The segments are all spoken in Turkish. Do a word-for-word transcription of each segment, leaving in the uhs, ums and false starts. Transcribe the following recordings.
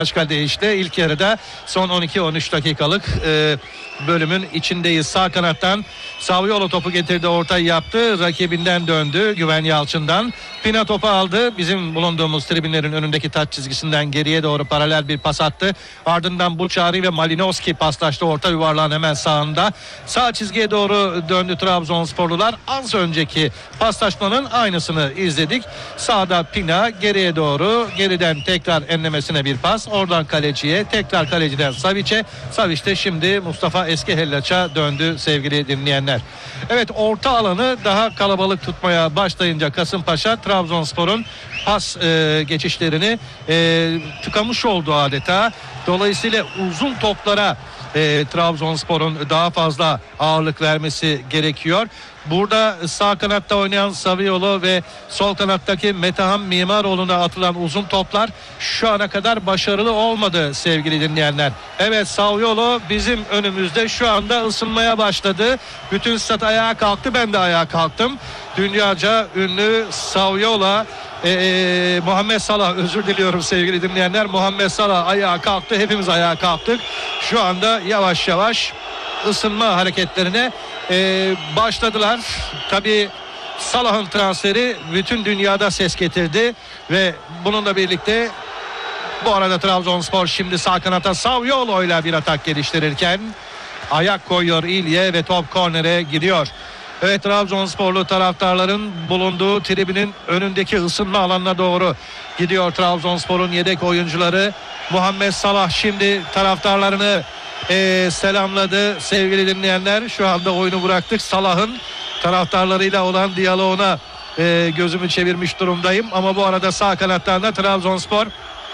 Başka deyişle ilk yarıda son on iki on üç dakikalık e, bölümün içindeyiz. Sağ kanattan Saviolo topu getirdi, ortayı yaptı, rakibinden döndü Güven Yalçın'dan. Pina topu aldı, bizim bulunduğumuz tribünlerin önündeki taç çizgisinden geriye doğru paralel bir pas attı. Ardından Buçari ve Malinowski paslaştı orta yuvarlağın hemen sağında. Sağ çizgiye doğru döndü Trabzonsporlular. Az önceki paslaşmanın aynısını izledik. Sağda Pina, geriye doğru, geriden tekrar enlemesine bir pas. Oradan kaleciye, tekrar kaleciden Savic'e. Savic de şimdi Mustafa Eskehellaç'a döndü sevgili dinleyenler. Evet, orta alanı daha kalabalık tutmaya başlayınca Kasımpaşa Trabzonspor'un pas e, geçişlerini e, tıkamış oldu adeta. Dolayısıyla uzun toplara e, Trabzonspor'un daha fazla ağırlık vermesi gerekiyor. Burada sağ kanatta oynayan Saviolo ve sol kanattaki Metehan Mimaroğlu'na atılan uzun toplar şu ana kadar başarılı olmadı sevgili dinleyenler. Evet, Saviolo bizim önümüzde şu anda ısınmaya başladı. Bütün stat ayağa kalktı, ben de ayağa kalktım. Dünyaca ünlü Saviolo, Ee, Muhammed Salah, özür diliyorum sevgili dinleyenler, Muhammed Salah ayağa kalktı, hepimiz ayağa kalktık. Şu anda yavaş yavaş ısınma hareketlerine e, başladılar. Tabii Salah'ın transferi bütün dünyada ses getirdi ve bununla birlikte bu arada Trabzonspor şimdi sağ kanata Saviolo ile bir atak geliştirirken ayak koyuyor İlye ve top kornere gidiyor. Evet, Trabzonsporlu taraftarların bulunduğu tribünün önündeki ısınma alanına doğru gidiyor Trabzonspor'un yedek oyuncuları. Muhammed Salah şimdi taraftarlarını e, selamladı sevgili dinleyenler. Şu anda oyunu bıraktık. Salah'ın taraftarlarıyla olan diyaloğuna e, gözümü çevirmiş durumdayım. Ama bu arada sağ kanattan da Trabzonspor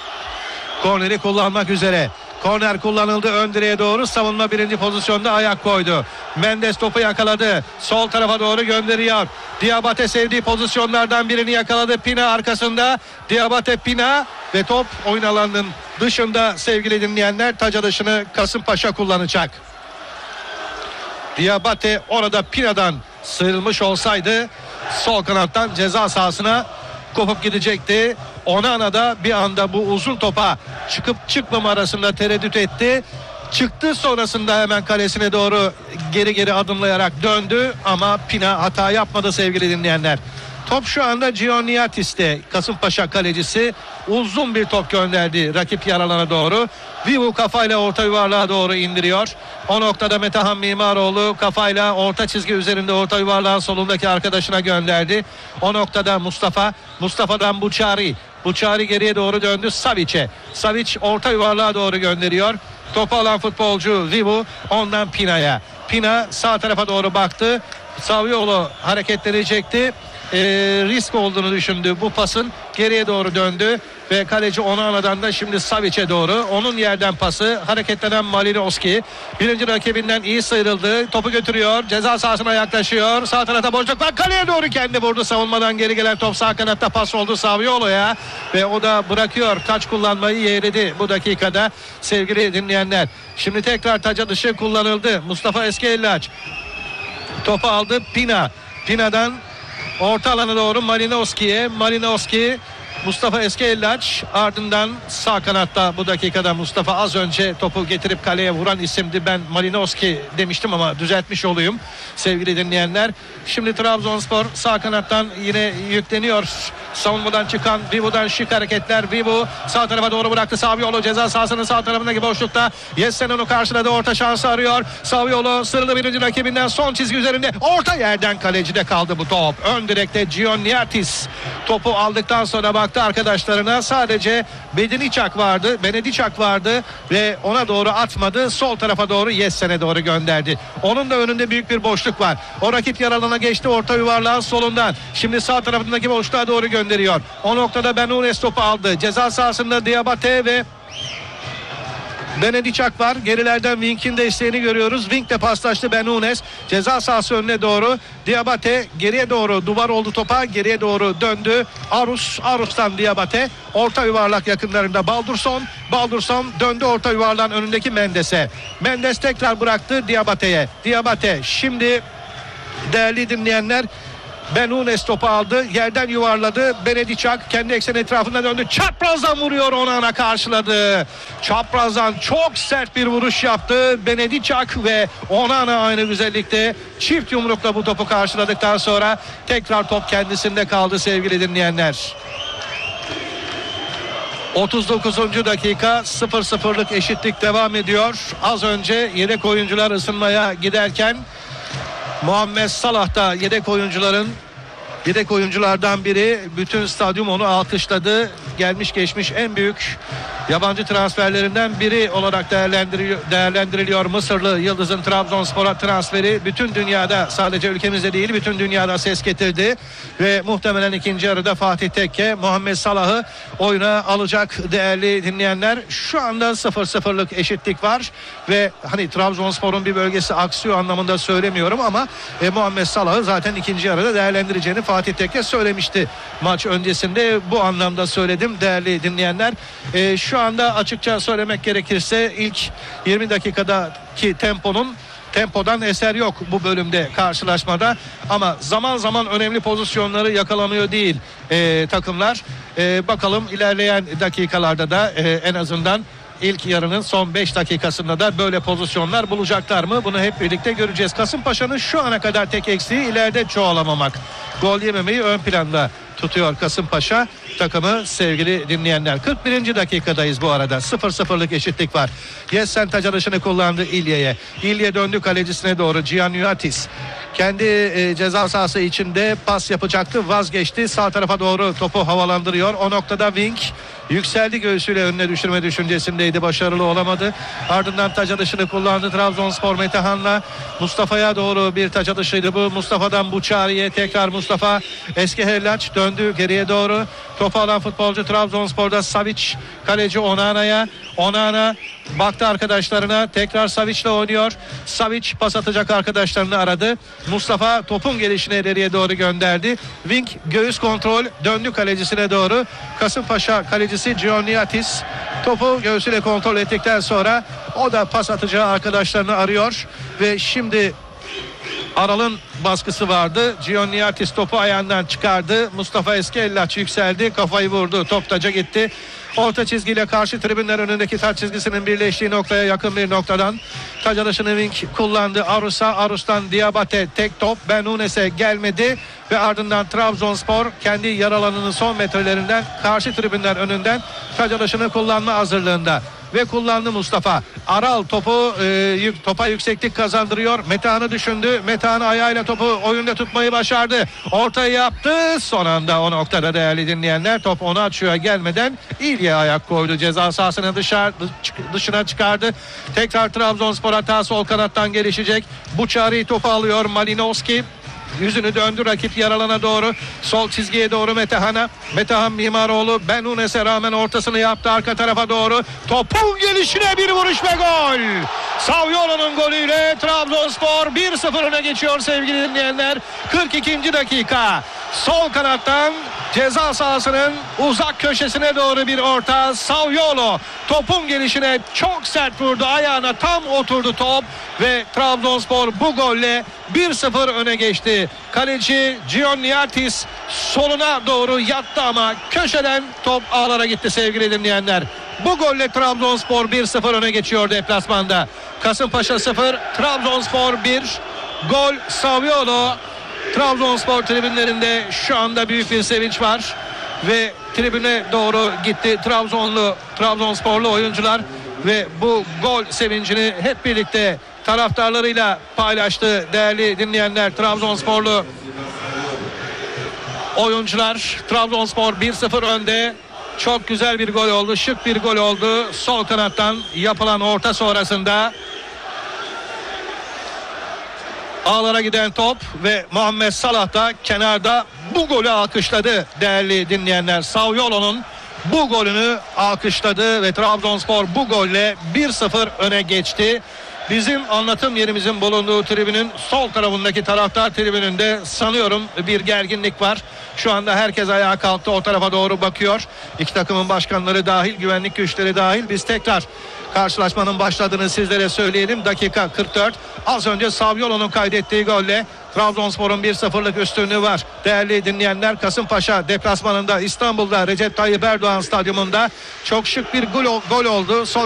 korneri kullanmak üzere. Korner kullanıldı, ön direğe doğru, savunma birinci pozisyonda ayak koydu. Mendes topu yakaladı, sol tarafa doğru gönderiyor. Diabate sevdiği pozisyonlardan birini yakaladı. Pina arkasında, Diabate, Pina ve top oyun alanının dışında sevgili dinleyenler. Taç atışını Kasımpaşa kullanacak. Diabate orada Pina'dan sıyrılmış olsaydı sol kanattan ceza sahasına kopup gidecekti. Onana da bir anda bu uzun topa çıkıp çıkmama arasında tereddüt etti. Çıktı, sonrasında hemen kalesine doğru geri geri adımlayarak döndü ama Pina hata yapmadı sevgili dinleyenler. Top şu anda Gianniatis'te. Kasımpaşa kalecisi uzun bir top gönderdi rakip yaralana doğru. Vivu kafayla orta yuvarlığa doğru indiriyor. O noktada Metehan Mimaroğlu kafayla orta çizgi üzerinde orta yuvarlağın solundaki arkadaşına gönderdi. O noktada Mustafa, Mustafa'dan Buçari. Buçari geriye doğru döndü Savic'e. Savic orta yuvarlığa doğru gönderiyor. Topu alan futbolcu Vivu, ondan Pina'ya. Pina sağ tarafa doğru baktı. Saviolo hareketlenecekti. E, risk olduğunu düşündü bu pasın, geriye doğru döndü ve kaleci Onana'dan da şimdi Savic'e doğru, onun yerden pası, hareketlenen Malinowski birinci rakibinden iyi sıyrıldı, topu götürüyor, ceza sahasına yaklaşıyor, sağ tarafta boşluk var, kaleye doğru kendi vurdu, savunmadan geri gelen top sağ kanatta pas oldu Saviolo'ya ve o da bırakıyor, taç kullanmayı yeğledi bu dakikada sevgili dinleyenler. Şimdi tekrar taca dışı kullanıldı. Mustafa Eskehellaç topu aldı, Pina, Pina'dan orta alana doğru Malinowski'ye. Malinowski, Mustafa Eskehellaç, ardından sağ kanatta bu dakikada Mustafa, az önce topu getirip kaleye vuran isimdi. Ben Malinowski demiştim ama düzeltmiş olayım sevgili dinleyenler. Şimdi Trabzonspor sağ kanattan yine yükleniyor. Savunmadan çıkan Vivu'dan şık hareketler. Vivu sağ tarafa doğru bıraktı. Saviolo ceza sahasının sağ tarafındaki boşlukta. Yessen onu karşıladı. Orta şansı arıyor. Saviolo sırlı birinci rakibinden son çizgi üzerinde. Orta yerden kalecide kaldı bu top. Ön direkte Gianniatis topu aldıktan sonra baktı arkadaşlarına. Sadece Benediçak vardı. Benediçak vardı ve ona doğru atmadı. Sol tarafa doğru Yessen'e doğru gönderdi. Onun da önünde büyük bir boşluk var. O rakip yaralana geçti orta yuvarlağın solundan. Şimdi sağ tarafındaki boşluğa doğru gönderiyor. O noktada Benunes topu aldı. Ceza sahasında Diabate ve Benediçak var. Gerilerden Wink'in desteğini görüyoruz. Wink de paslaştı Benunes. Ceza sahası önüne doğru. Diabate geriye doğru, duvar oldu topa. Geriye doğru döndü. Arus, Arus'tan Diabate. Orta yuvarlak yakınlarında Baldurson. Baldurson döndü orta yuvarlağın önündeki Mendes'e. Mendes tekrar bıraktı Diabate'ye. Diabate şimdi değerli dinleyenler Benunes topu aldı. Yerden yuvarladı. Benedicak kendi ekseni etrafına döndü. Çaprazdan vuruyor. Onana karşıladı. Çaprazdan çok sert bir vuruş yaptı. Benedicak ve Onana aynı güzellikte çift yumrukla bu topu karşıladıktan sonra tekrar top kendisinde kaldı sevgili dinleyenler. otuz dokuzuncu dakika, sıfır sıfırlık eşitlik devam ediyor. Az önce yedek oyuncular ısınmaya giderken Muhammed Salah da yedek oyuncuların yedek oyunculardan biri. Bütün stadyum onu alkışladı. Gelmiş geçmiş en büyük yabancı transferlerinden biri olarak değerlendiriliyor, değerlendiriliyor. Mısırlı Yıldız'ın Trabzonspor'a transferi bütün dünyada, sadece ülkemizde değil bütün dünyada ses getirdi. Ve muhtemelen ikinci yarıda Fatih Tekke Muhammed Salah'ı oyuna alacak değerli dinleyenler. Şu anda sıfır sıfırlık eşitlik var ve hani Trabzonspor'un bir bölgesi aksıyor anlamında söylemiyorum ama e, Muhammed Salah'ı zaten ikinci yarıda değerlendireceğini Fatih Tekke söylemişti. Maç öncesinde bu anlamda söyledim değerli dinleyenler. E, şu anda açıkça söylemek gerekirse ilk yirmi dakikadaki temponun tempodan eser yok bu bölümde karşılaşmada ama zaman zaman önemli pozisyonları yakalamıyor değil e, takımlar. E, bakalım ilerleyen dakikalarda da e, en azından İlk yarının son beş dakikasında da böyle pozisyonlar bulacaklar mı? Bunu hep birlikte göreceğiz. Kasımpaşa'nın şu ana kadar tek eksiği ileride çoğalamamak. Gol yememeyi ön planda tutuyor Kasımpaşa takımı sevgili dinleyenler. kırk birinci dakikadayız bu arada. sıfır sıfırlık eşitlik var. Yessen taç alışını kullandı İlye'ye. İlye döndü kalecisine doğru. Giannuatis kendi e, ceza sahası içinde pas yapacaktı. Vazgeçti. Sağ tarafa doğru topu havalandırıyor. O noktada Wink yükseldi, göğsüyle önüne düşürme düşüncesindeydi. Başarılı olamadı. Ardından taç alışını kullandı Trabzonspor Metehan'la. Mustafa'ya doğru bir taç alışıydı bu. Mustafa'dan Buçari'ye tekrar Mustafa. Eski Hellaç döndü geriye doğru. Topu alan futbolcu Trabzonspor'da Savic. Kaleci Onana'ya. Onana baktı arkadaşlarına. Tekrar Savic'le oynuyor. Savic pas atacak arkadaşlarını aradı. Mustafa topun gelişine ileriye doğru gönderdi. Wink göğüs kontrol döndü kalecisine doğru. Kasımpaşa kalecisi Giannuatis topu göğsüyle kontrol ettikten sonra o da pas atacağı arkadaşlarını arıyor ve şimdi Aral'ın baskısı vardı. Giannuatis topu ayağından çıkardı. Mustafa Eskellaç yükseldi. Kafayı vurdu. Top taca gitti. Orta çizgiyle karşı tribünler önündeki taç çizgisinin birleştiği noktaya yakın bir noktadan taç alışını Wink kullandı. Arus'a, Arus'tan Diabate tek top Benunes'e gelmedi ve ardından Trabzonspor kendi yer alanının son metrelerinden karşı tribünler önünden taç alışını kullanma hazırlığında. Ve kullandı Mustafa. Aral topu e, yük, topa yükseklik kazandırıyor. Metehan'ı düşündü. Metehan ayağıyla topu oyunda tutmayı başardı. Ortayı yaptı. Son anda o noktada değerli dinleyenler top onu açıyor gelmeden İlye ayak koydu. Ceza sahasını dışarı, dışına çıkardı. Tekrar Trabzonspor hata sol kanattan gelişecek. Buçari topu alıyor Malinowski. Yüzünü döndü rakip yaralana doğru. Sol çizgiye doğru Metehan'a. Metehan Mimaroğlu Benunes'e rağmen ortasını yaptı arka tarafa doğru. Topun gelişine bir vuruş ve gol. Saviolo'nun golüyle Trabzonspor bir sıfır öne geçiyor sevgili dinleyenler. kırk ikinci dakika. Sol kanattan ceza sahasının uzak köşesine doğru bir orta. Saviolo topun gelişine çok sert vurdu. Ayağına tam oturdu top ve Trabzonspor bu golle bir sıfır öne geçti. Kaleci Giannuatis soluna doğru yattı ama köşeden top ağlara gitti sevgili dinleyenler. Bu golle Trabzonspor bir sıfır öne geçiyor deplasmanda. Kasımpaşa sıfır, Trabzonspor bir. Gol Saviolo. Trabzonspor tribünlerinde şu anda büyük bir sevinç var ve tribüne doğru gitti Trabzonlu Trabzonsporlu oyuncular ve bu gol sevincini hep birlikte taraftarlarıyla paylaştı değerli dinleyenler. Trabzonsporlu oyuncular. Trabzonspor bir sıfır önde. Çok güzel bir gol oldu. Şık bir gol oldu. Sol kanattan yapılan orta sonrasında ağlara giden top ve Muhammed Salah da kenarda bu golü alkışladı değerli dinleyenler. Saviolo'nun bu golünü alkışladı ve Trabzonspor bu golle bir sıfır öne geçti. Bizim anlatım yerimizin bulunduğu tribünün sol tarafındaki taraftar tribününde sanıyorum bir gerginlik var. Şu anda herkes ayağa kalktı, o tarafa doğru bakıyor. İki takımın başkanları dahil, güvenlik güçleri dahil. Biz tekrar karşılaşmanın başladığını sizlere söyleyelim. Dakika kırk dört. Az önce Saviolo'nun kaydettiği golle Trabzonspor'un bir sıfırlık üstünlüğü var. Değerli dinleyenler, Kasımpaşa deplasmanında İstanbul'da Recep Tayyip Erdoğan Stadyumunda çok şık bir gol, gol oldu. Son